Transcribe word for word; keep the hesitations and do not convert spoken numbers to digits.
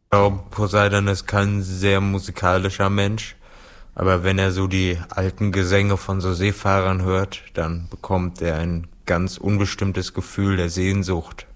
glaube, Poseidon ist kein sehr musikalischer Mensch, aber wenn er so die alten Gesänge von so Seefahrern hört, dann bekommt er ein ganz unbestimmtes Gefühl der Sehnsucht